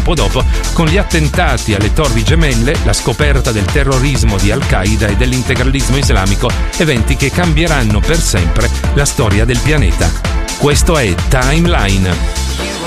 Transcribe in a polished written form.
tempo dopo, con gli attentati alle Torri Gemelle, la scoperta del terrorismo di Al-Qaeda e dell'integralismo islamico, eventi che cambieranno per sempre la storia del pianeta. Questo è Timeline.